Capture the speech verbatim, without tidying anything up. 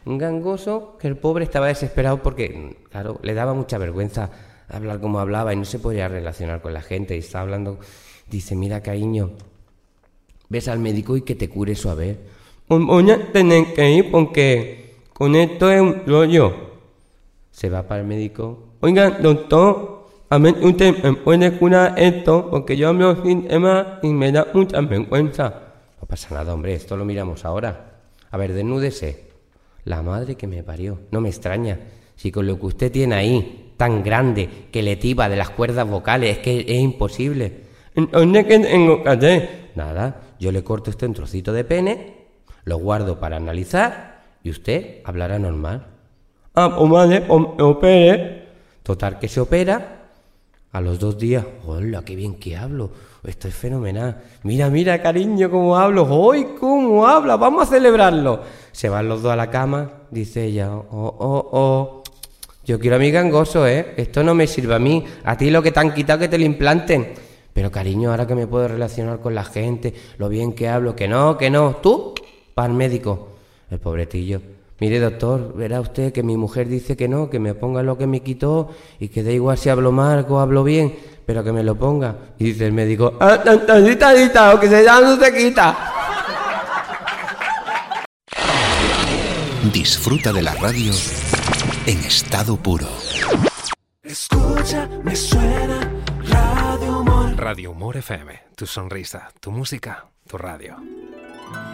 Un gangoso que el pobre estaba desesperado porque, claro, le daba mucha vergüenza hablar como hablaba y no se podía relacionar con la gente. Y estaba hablando, dice, mira, cariño, ves al médico y que te cure suave. Voy a tener que ir porque con esto es un rollo. Se va para el médico. Oiga, doctor, a ver, usted me puede curar esto porque yo hablo sin tema y me da mucha vergüenza. No pasa nada, hombre, esto lo miramos ahora. A ver, desnúdese. La madre que me parió, no me extraña. Si con lo que usted tiene ahí, tan grande, que le tiba de las cuerdas vocales, es que es imposible. Entonces, ¿qué tengo que hacer? Nada, yo le corto este trocito de pene, lo guardo para analizar y usted hablará normal. Ah, pues vale, pues me opere. Total, que se opera. A los dos días, hola, qué bien que hablo. Esto es fenomenal. Mira, mira, cariño, cómo hablo. ¡Hoy, cómo habla! Vamos a celebrarlo. Se van los dos a la cama. Dice ella, oh, oh, oh. Yo quiero a mi gangoso, ¿eh? Esto no me sirve a mí. A ti lo que te han quitado que te lo implanten. Pero, cariño, ahora que me puedo relacionar con la gente, lo bien que hablo, que no, que no. Tú, para el médico. El pobretillo. Mire, doctor, verá usted que mi mujer dice que no, que me ponga lo que me quitó y que da igual si hablo mal o hablo bien, pero que me lo ponga. Y dice el médico, ah, tantita, tantita, o que se llama no se quita. Disfruta de la radio en estado puro. Escucha, me suena Radio Humor. Radio Humor F M, tu sonrisa, tu música, tu radio.